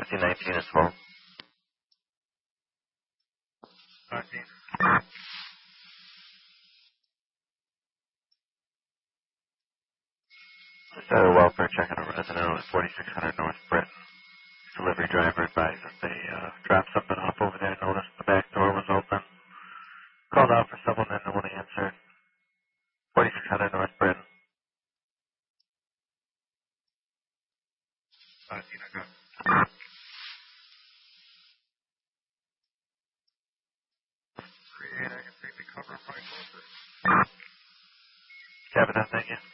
1719 as well. 19. Just a welfare check on a resident at 4600 North Britain. Delivery driver advised that they dropped something off over there, noticed the back door was open. Called out for someone and no one answered. 4600 North Britain. 19, I got it. I can take the cover if I close it. Copy that, thank you.